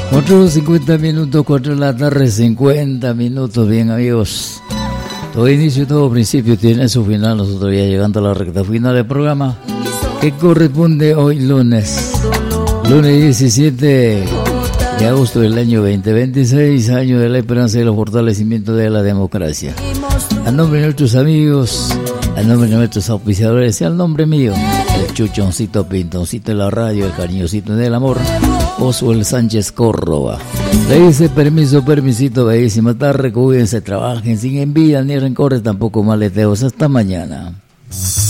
4:50 minutos, 4 de la tarde, 50 minutos. Bien, amigos, todo inicio y todo principio tiene su final. Nosotros ya llegando a la recta final del programa, que corresponde hoy lunes 17 de agosto del año 2026, año de la esperanza y el fortalecimiento de la democracia. A nombre de nuestros amigos, a nombre de nuestros auspiciadores y al nombre mío, el Chuchoncito Pintoncito de la radio, el cariñosito del amor, Oswald Sánchez Córdoba. Le dice permisito, bellísima tarde, cuídense, trabajen sin envidia ni rencores, tampoco maleteos. Hasta mañana.